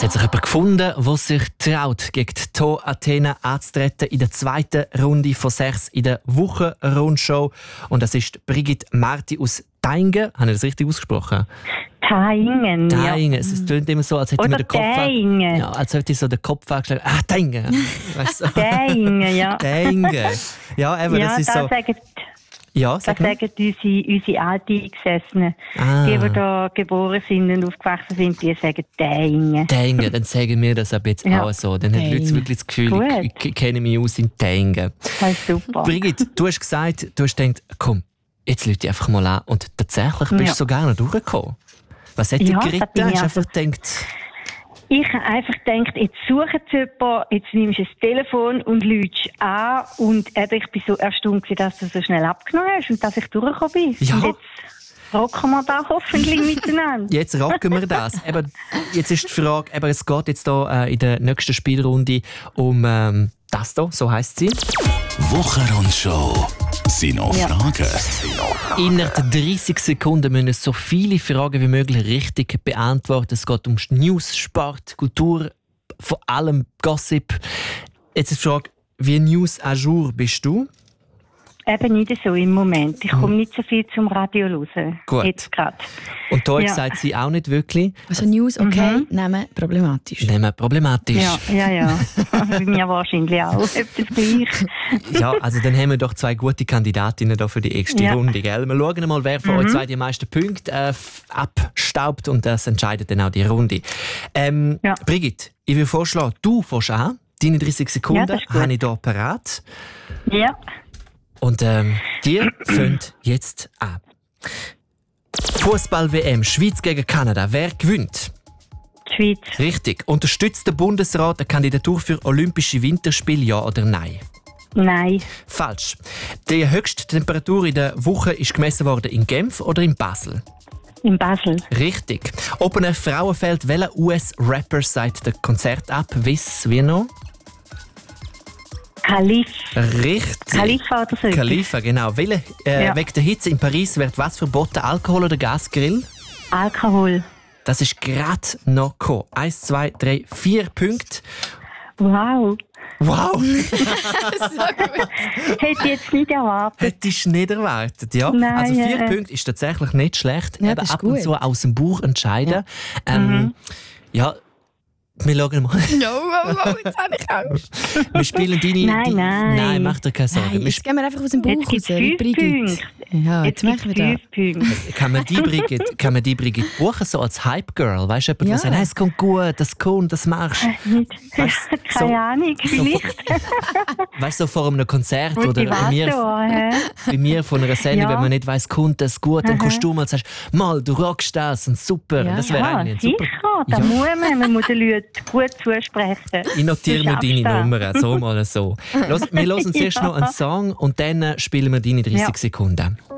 Es hat sich jemand gefunden, der sich traut, gegen die TuS Athena anzutreten in der zweiten Runde von 6 in der Wochenrundshow. Und das ist Brigitte Marti aus Taingen. Habe ich das richtig ausgesprochen? Taingen, ja. Taingen. Es klingt immer so, als hätte man den Kopf... Ja, als hätte ich so den Kopf angeschlagen. Ah, Taingen. Weißt du? Taingen, ja. Taingen. Ja, eben, das ist so... Ja, das sagen unsere Alteingesessenen. Die da geboren sind und aufgewachsen sind, die sagen Taingen. Taingen, dann sagen wir das ab jetzt auch so. Dann haben die Leute wirklich das Gefühl, ich kenne mich aus in Taingen. Das ist super. Brigitte, du hast gesagt, du hast gedacht, komm, jetzt rufe ich einfach mal an. Und tatsächlich bist du sogar noch durchgekommen. Was hat dich geritten? Hast du einfach gedacht... Ich habe einfach gedacht, jetzt suche ich jemanden, jetzt nimmst du das Telefon und rufst an. Und ich bin so erstaunt, dass du so schnell abgenommen hast und dass ich durchgekommen bin. Ja. Und jetzt rocken wir da hoffentlich miteinander. Jetzt rocken wir das. Jetzt ist die Frage, es geht jetzt hier in der nächsten Spielrunde um das hier, so heisst sie. Wochenrundshow. Sind noch Fragen? Innerhalb 30 Sekunden müssen so viele Fragen wie möglich richtig beantworten. Es geht um News, Sport, Kultur, vor allem Gossip. Jetzt ist die Frage, wie News à jour bist du? Eben nicht so im Moment. Ich komme nicht so viel zum Radio hören. Gut. Jetzt gerade. Und da sagt sie auch nicht wirklich. Also News okay, Nehmen problematisch. Nehmen problematisch. Ja. Bei mir wahrscheinlich auch. Etwas gleich. Ja, also dann haben wir doch 2 gute Kandidatinnen da für die erste Runde. Gell? Wir schauen mal, wer von euch 2 die meisten Punkte abstaubt und das entscheidet dann auch die Runde. Brigitte, ich will vorschlagen, du fängst an. Deine 30 Sekunden habe ich hier parat. Ja. Und die fängt jetzt an. Fußball-WM, Schweiz gegen Kanada. Wer gewinnt? Die Schweiz. Richtig. Unterstützt der Bundesrat eine Kandidatur für Olympische Winterspiele, ja oder nein? Nein. Falsch. Die höchste Temperatur in der Woche ist gemessen worden in Genf oder in Basel? In Basel. Richtig. Open Air Frauenfeld, welcher US-Rapper sagt das Konzert ab? Wie noch? Khalifa. Richtig. Khalifa oder so. Khalifa, genau. Wegen der Hitze in Paris wird was verboten? Alkohol oder Gasgrill? Alkohol. Das ist gerade noch gekommen. 1, 2, 3, 4 Punkte. Wow. Hätte ich jetzt nicht erwartet. Hättest du nicht erwartet, ja. Nein, also 4 Punkte ist tatsächlich nicht schlecht. Ja, Eben das ist ab gut. und zu aus dem Bauch entscheiden. Ja. Wir schauen mal. No, jetzt habe ich Angst. Wir spielen deine... Nein, mach dir keine Sorgen. Jetzt gehen wir einfach aus dem Bauch Jetzt gibt es 5 Punkte. Ja, jetzt machen wir das. 5 Punkte. Kann man die Brigitte buchen, so als Hype-Girl? Weißt du, jemand, der sagt, es kommt gut, das kommt, das machst du. Keine Ahnung, vielleicht. Weißt du, so vor einem Konzert oder bei mir von einer Sendung, wenn man nicht weiss, kommt das gut, dann kommst du mal und sagst, mal, du rockst das und super. Ja. Das wäre eigentlich super. Sicher, da muss man muss den Leuten gut zusprechen. Ich notiere mir deine Nummer, so mal so. Wir hören zuerst noch einen Song und dann spielen wir deine 30 Sekunden.